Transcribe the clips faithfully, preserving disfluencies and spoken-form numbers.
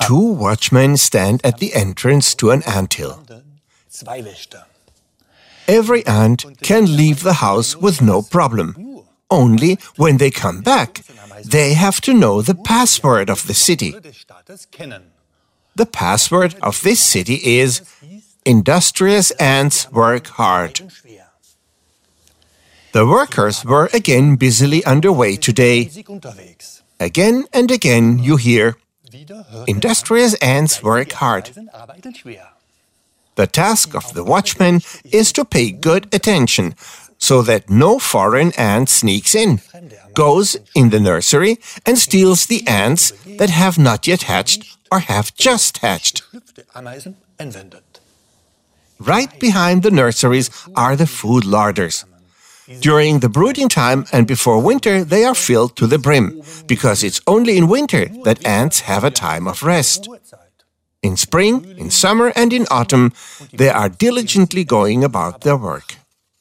Two watchmen stand at the entrance to an anthill. Every ant can leave the house with no problem. Only when they come back, they have to know the password of the city. The password of this city is "Industrious ants work hard." The workers were again busily underway today. Again and again you hear, "Industrious ants work hard." The task of the watchman is to pay good attention so that no foreign ant sneaks in, goes in the nursery and steals the ants that have not yet hatched or have just hatched. Right behind the nurseries are the food larders. During the brooding time and before winter, they are filled to the brim, because it's only in winter that ants have a time of rest. In spring, in summer, and in autumn, they are diligently going about their work.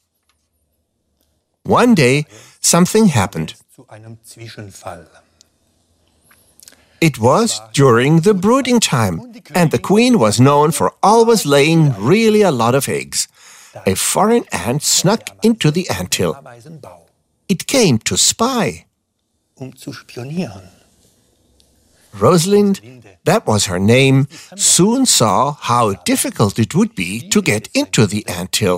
One day, something happened. It was during the brooding time, and the queen was known for always laying really a lot of eggs. A foreign ant snuck into the anthill. It came to spy. Rosalind, that was her name, soon saw how difficult it would be to get into the anthill.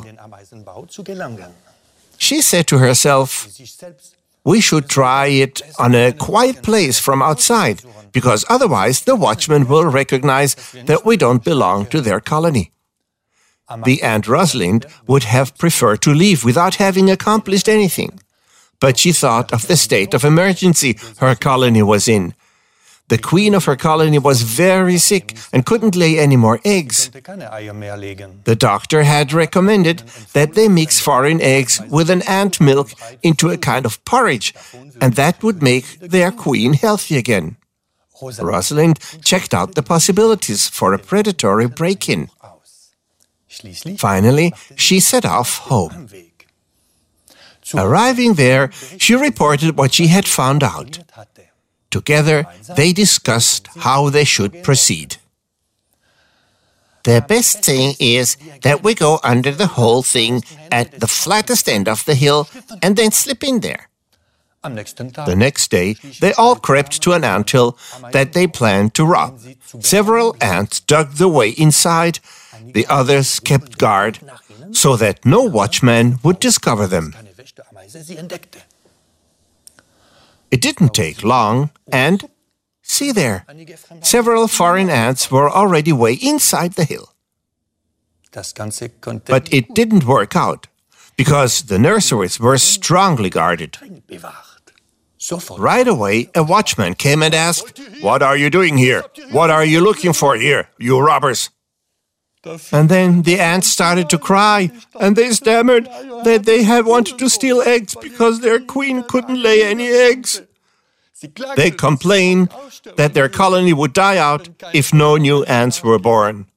She said to herself, "We should try it on a quiet place from outside, because otherwise the watchman will recognize that we don't belong to their colony." The Ant Rosalind would have preferred to leave without having accomplished anything. But she thought of the state of emergency her colony was in. The queen of her colony was very sick and couldn't lay any more eggs. The doctor had recommended that they mix foreign eggs with an ant milk into a kind of porridge, and that would make their queen healthy again. Rosalind checked out the possibilities for a predatory break-in. Finally, she set off home. Arriving there, she reported what she had found out. Together, they discussed how they should proceed. "The best thing is that we go under the whole thing at the flattest end of the hill and then slip in there." The next day, they all crept to an anthill that they planned to rob. Several ants dug their way inside. The others kept guard so that no watchman would discover them. It didn't take long, and, see there, several foreign ants were already way inside the hill. But it didn't work out, because the nurseries were strongly guarded. Right away, a watchman came and asked, "What are you doing here? What are you looking for here, you robbers?" And then the ants started to cry, and they stammered that they had wanted to steal eggs because their queen couldn't lay any eggs. They complained that their colony would die out if no new ants were born.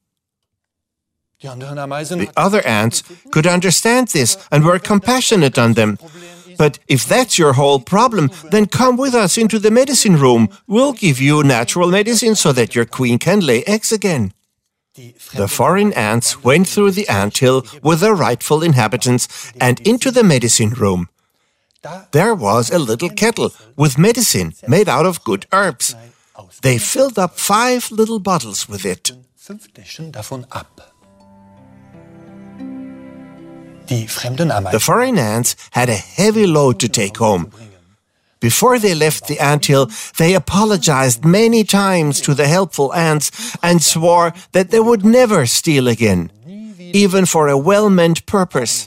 The other ants could understand this and were compassionate on them. "But if that's your whole problem, then come with us into the medicine room. We'll give you natural medicine so that your queen can lay eggs again." The foreign ants went through the anthill with their rightful inhabitants and into the medicine room. There was a little kettle with medicine made out of good herbs. They filled up five little bottles with it. The foreign ants had a heavy load to take home. Before they left the anthill, they apologized many times to the helpful ants and swore that they would never steal again, even for a well-meant purpose.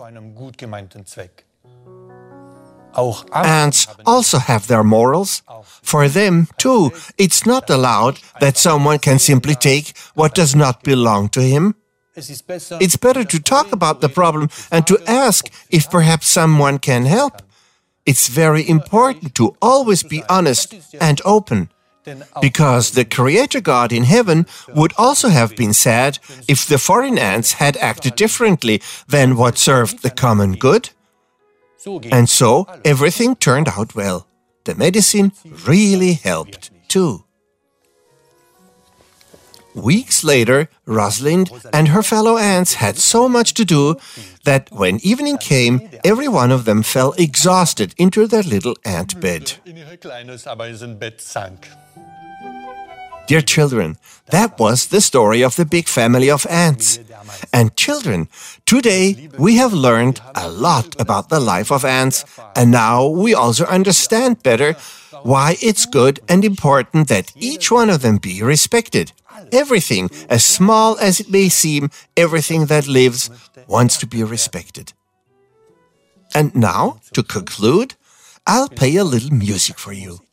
Ants also have their morals. For them, too, it's not allowed that someone can simply take what does not belong to him. It's better to talk about the problem and to ask if perhaps someone can help. It's very important to always be honest and open, because the Creator God in heaven would also have been sad if the foreign ants had acted differently than what served the common good. And so everything turned out well. The medicine really helped too. Weeks later, Rosalind and her fellow ants had so much to do that when evening came, every one of them fell exhausted into their little ant bed. Dear children, that was the story of the big family of ants. And children, today we have learned a lot about the life of ants, and now we also understand better why it's good and important that each one of them be respected. Everything, as small as it may seem, everything that lives wants to be respected. And now, to conclude, I'll play a little music for you.